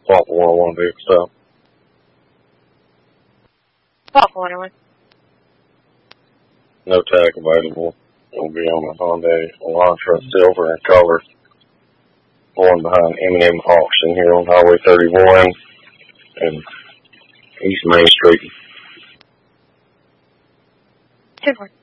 Swap 101 vehicle stop. Swap 101. No tag available. It'll be on the Hyundai Elantra silver in color. Going behind M&M Auction here on Highway 31 and East Main Street. 10-4.